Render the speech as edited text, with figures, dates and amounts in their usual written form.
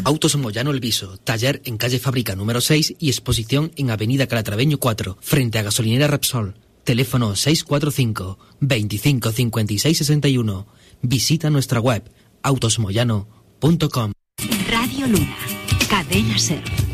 Autos Moyano El Viso, taller en calle Fábrica número 6 y exposición en avenida Calatraveño 4, frente a gasolinera Repsol. Teléfono 645 25 56 61. Visita nuestra web autosmoyano.com. Radio Luna, Cadena SER.